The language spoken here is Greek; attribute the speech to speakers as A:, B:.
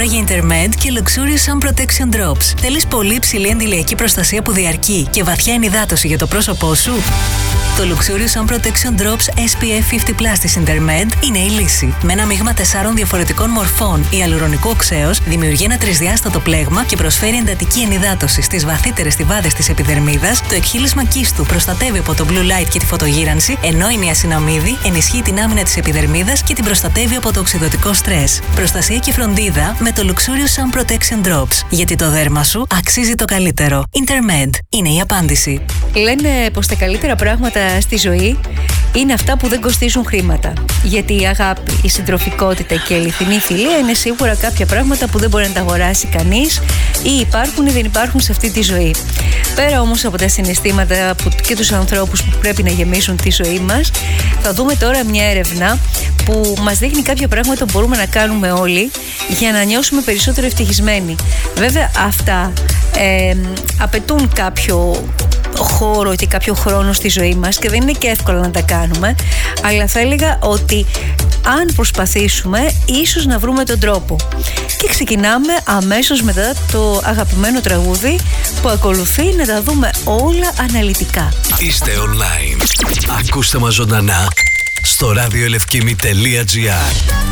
A: τώρα για Intermed και Luxurious Sun Protection Drops. Θέλεις πολύ υψηλή αντιλιακή προστασία που διαρκεί και βαθιά ενυδάτωση για το πρόσωπό σου? Το Luxurious Sun Protection Drops SPF 50+ της Intermed είναι η λύση. Με ένα μείγμα 4 διαφορετικών μορφών ιαλουρονικού οξέως δημιουργεί ένα τρισδιάστατο πλέγμα και προσφέρει εντατική ενυδάτωση στις βαθύτερες στιβάδες της επιδερμίδας. Το εκχύλισμα κίστου προστατεύει από το blue light και τη φωτογύρανση, ενώ η νιασιναμίδη ενισχύει την άμυνα της επιδερμίδας και την προστατεύει από το οξυδωτικό στρες. Προστασία και φροντίδα με το Luxurious Sun Protection Drops. Γιατί το δέρμα σου αξίζει το καλύτερο. Intermed είναι η απάντηση.
B: Λένε πως τα καλύτερα πράγματα στη ζωή είναι αυτά που δεν κοστίζουν χρήματα. Γιατί η αγάπη, η συντροφικότητα και η αληθινή φιλία είναι σίγουρα κάποια πράγματα που δεν μπορεί να τα αγοράσει κανείς, ή υπάρχουν ή δεν υπάρχουν σε αυτή τη ζωή. Πέρα όμως από τα συναισθήματα και τους ανθρώπους που πρέπει να γεμίσουν τη ζωή μας, θα δούμε τώρα μια έρευνα που μας δείχνει κάποια πράγματα που μπορούμε να κάνουμε όλοι για να νιώσουμε περισσότερο ευτυχισμένοι. Βέβαια αυτά απαιτούν κάποιο χώρο και κάποιο χρόνο στη ζωή μας και δεν είναι και εύκολο να τα κάνουμε, αλλά θα έλεγα ότι αν προσπαθήσουμε ίσως να βρούμε τον τρόπο. Και ξεκινάμε αμέσως μετά το αγαπημένο τραγούδι που ακολουθεί, να τα δούμε όλα αναλυτικά.
C: Είστε online. Ακούστε μας ζωντανά στο radioelefkimi.gr.